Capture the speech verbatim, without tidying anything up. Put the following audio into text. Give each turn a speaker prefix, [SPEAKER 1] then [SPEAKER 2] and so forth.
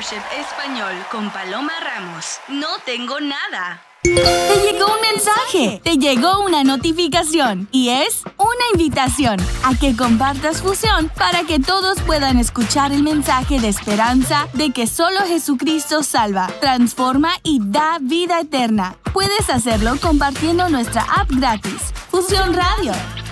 [SPEAKER 1] Mentorship Español con Paloma Ramos. No tengo nada.
[SPEAKER 2] Te llegó un mensaje, te llegó una notificación y es una invitación a que compartas Fusión para que todos puedan escuchar el mensaje de esperanza de que solo Jesucristo salva, transforma y da vida eterna. Puedes hacerlo compartiendo nuestra app gratis, Fusión Radio.